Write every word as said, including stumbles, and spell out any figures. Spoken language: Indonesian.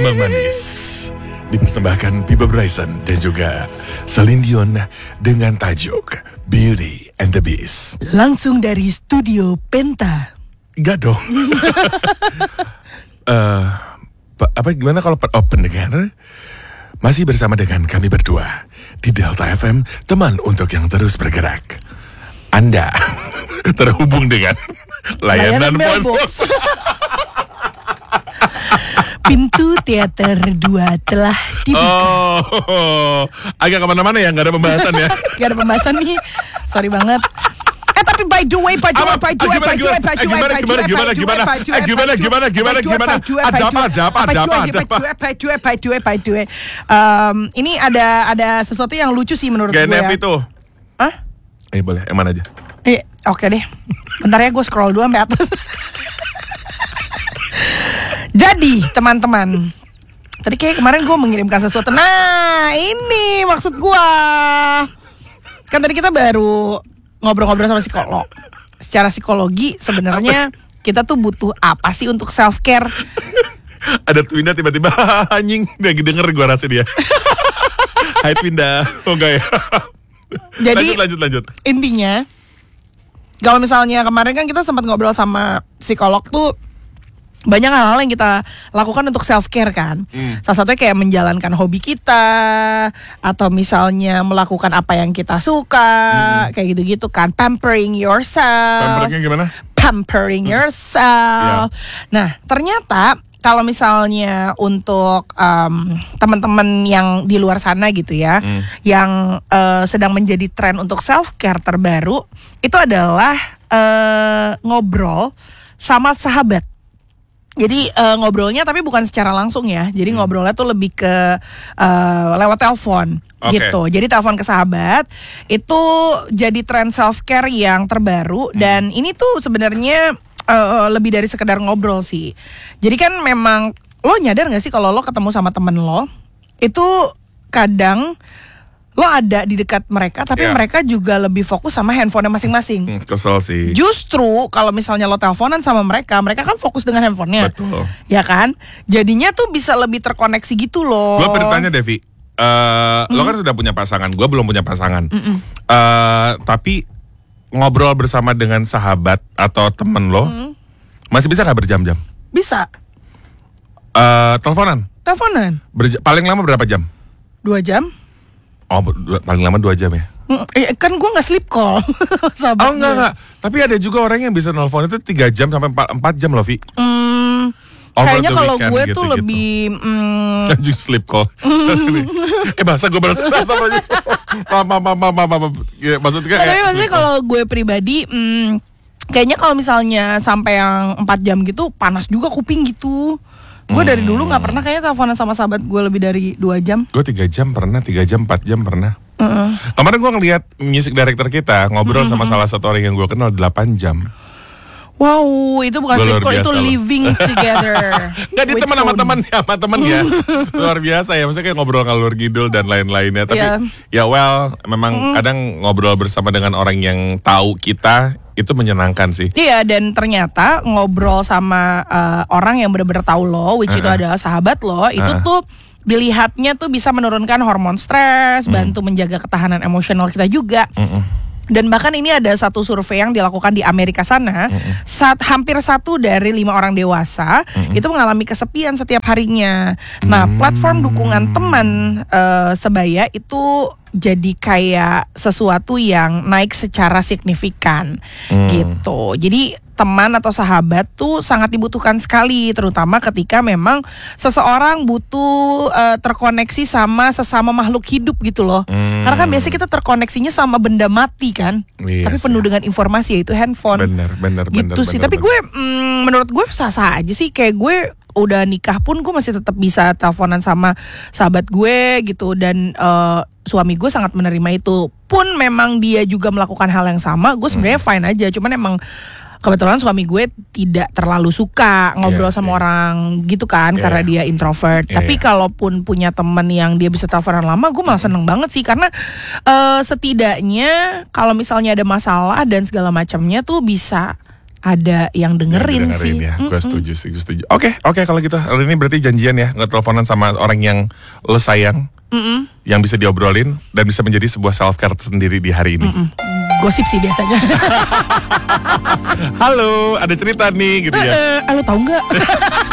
Kembang Manis dipersembahkan Biba Bryson dan juga Celine Dion dengan tajuk Beauty and the Beast. Langsung dari studio Penta. Gak dong. uh, apa gimana kalau oh, pendengar masih bersama dengan kami berdua di Delta F M, teman untuk yang terus bergerak. Anda terhubung dengan layanan, layanan Bos. Pintu teater dua telah dibuka. Oh, agak kemana-mana ya, nggak ada pembahasan ya. Nggak ada pembahasan nih, sorry banget. Eh tapi by the way, by the way, by the way, by the way, by the way, gimana, gimana, gimana, gimana, gimana, gimana, gimana, gimana, ada apa, ada apa, ada apa, ada apa. By the way, by the way, by the way, um, ini ada ada sesuatu yang lucu sih menurut gue ya. Genep itu. Hah? Eh boleh, yang mana aja? Eh, oke okay deh. Bentar ya, gue scroll dulu sampai atas. Jadi teman-teman, tadi kayak kemarin gue mengirimkan sesuatu. Nah ini maksud gue. Kan tadi kita baru ngobrol-ngobrol sama psikolog. Secara psikologi sebenarnya kita tuh butuh apa sih untuk self care? Ada Twinda tiba-tiba anjing lagi denger gue rasa dia. Hai Twinda, oh enggak ya? Jadi lanjut, lanjut, lanjut. Intinya, kalau misalnya kemarin kan kita sempat ngobrol sama psikolog tuh, banyak hal-hal yang kita lakukan untuk self care kan. Hmm. Salah satunya kayak menjalankan hobi kita, atau misalnya melakukan apa yang kita suka, hmm. kayak gitu-gitu kan. Pampering yourself. Pamperingnya gimana? Pampering hmm. yourself. Yeah. Nah, ternyata kalau misalnya untuk um, teman-teman yang di luar sana gitu ya, hmm. yang uh, sedang menjadi tren untuk self care terbaru, itu adalah uh, ngobrol sama sahabat. Jadi uh, ngobrolnya tapi bukan secara langsung ya. Jadi hmm. ngobrolnya tuh lebih ke uh, lewat telepon okay. gitu. Jadi telepon ke sahabat itu jadi tren self care yang terbaru hmm. dan ini tuh sebenarnya uh, lebih dari sekedar ngobrol sih. Jadi kan memang lo nyadar nggak sih kalau lo ketemu sama temen lo itu kadang lo ada di dekat mereka, tapi yeah. mereka juga lebih fokus sama handphonenya masing-masing. Hmm, kesel sih. Justru kalau misalnya lo teleponan sama mereka, mereka kan fokus dengan handphonenya. Betul. Ya kan? Jadinya tuh bisa lebih terkoneksi gitu loh. Gue pengen tanya Devi, uh, mm. lo kan sudah punya pasangan, gue belum punya pasangan. Uh, tapi ngobrol bersama dengan sahabat atau temen lo, mm. masih bisa gak berjam-jam? Bisa. Uh, teleponan? Teleponan. Berja- paling lama berapa jam? Dua jam. Oh, dua, paling lama dua jam ya? Eh, kan gue gak sleep call. Oh enggak, enggak. Tapi ada juga orang yang bisa nelfon itu tiga jam sampai empat jam loh, Vi. Hmm, kayaknya kalau gue gitu, tuh gitu. lebih mm, Anjing sleep call. Eh bahasa gue bahasa aja. Mama mama mama maksudnya nah, tapi maksudnya kalau gue pribadi mm, kayaknya kalau misalnya sampai yang empat jam gitu panas juga kuping gitu. Gue hmm. dari dulu gak pernah kayaknya teleponan sama sahabat gue lebih dari dua jam. Gue tiga jam pernah, tiga jam, empat jam pernah. Uh-uh. Kemarin gue ngeliat music director kita ngobrol uh-huh. sama salah satu orang yang gue kenal delapan jam. Wow, itu bukan sleep call, itu living together. Gak, dia teman sama teman ya, sama teman ya. Luar biasa ya, maksudnya kayak ngobrol ngalur ngidul dan lain-lainnya. Tapi yeah. ya well, memang mm. kadang ngobrol bersama dengan orang yang tahu kita itu menyenangkan sih. Iya, dan ternyata ngobrol sama uh, orang yang benar-benar tahu lo, which uh-uh. itu adalah sahabat lo, itu uh-uh. tuh dilihatnya tuh bisa menurunkan hormon stres, mm. bantu menjaga ketahanan emosional kita juga. Uh-uh. Dan bahkan ini ada satu survei yang dilakukan di Amerika sana, mm-hmm. saat hampir satu dari lima orang dewasa mm-hmm. itu mengalami kesepian setiap harinya. Mm-hmm. Nah, platform dukungan teman uh, sebaya itu jadi kayak sesuatu yang naik secara signifikan mm. gitu. Jadi teman atau sahabat tuh sangat dibutuhkan sekali, terutama ketika memang seseorang butuh uh, terkoneksi sama sesama makhluk hidup gitu loh. Hmm. Karena kan biasanya kita terkoneksinya sama benda mati kan, yes, tapi penuh dengan informasi yaitu handphone. Bener, bener, gitu bener, sih. Bener, tapi bener. gue, mm, menurut gue sah-sah aja sih. Kayak gue udah nikah pun gue masih tetap bisa teleponan sama sahabat gue gitu, dan uh, suami gue sangat menerima itu. Pun memang dia juga melakukan hal yang sama, gue sebenarnya hmm. fine aja. Cuman emang kebetulan suami gue tidak terlalu suka ngobrol yeah, sama yeah. orang gitu kan, yeah. karena dia introvert. Yeah, Tapi yeah. kalaupun punya teman yang dia bisa teleponan lama, gue malah seneng banget sih. Karena uh, setidaknya kalau misalnya ada masalah dan segala macamnya tuh bisa ada yang dengerin, Ya, sih. ya. Gue setuju sih, gue setuju. Oke, oke kalau gitu hari ini berarti janjian ya nggak teleponan sama orang yang lo sayang, Mm-mm. yang bisa diobrolin dan bisa menjadi sebuah self care sendiri di hari ini. Mm-mm. Gosip sih biasanya. Halo, ada cerita nih gitu ya. Eh, eh, lo tahu nggak?